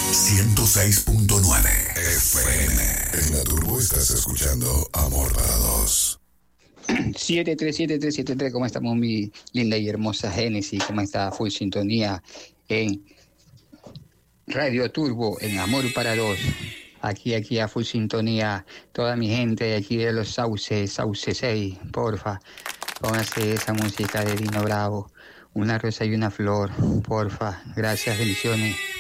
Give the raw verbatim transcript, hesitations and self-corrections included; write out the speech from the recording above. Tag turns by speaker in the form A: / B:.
A: ciento seis punto nueve F M. En la Turbo estás escuchando Amor para Dos.
B: siete tres siete tres siete tres, ¿cómo estamos, mi linda y hermosa Génesis? ¿Cómo está? Full sintonía en Radio Turbo, en Amor para Dos. Aquí, aquí a full sintonía, toda mi gente de aquí de los Sauces, Sauce seis, porfa, póngase esa música de Dino Bravo, una rosa y una flor, porfa, gracias, bendiciones.